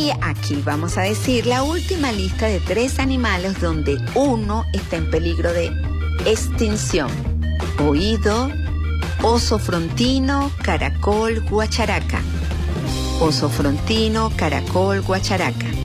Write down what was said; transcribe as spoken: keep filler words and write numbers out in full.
Y aquí vamos a decir la última lista de tres animales donde uno está en peligro de extinción. Oído, oso frontino, caracol, guacharaca. Oso frontino, caracol, guacharaca.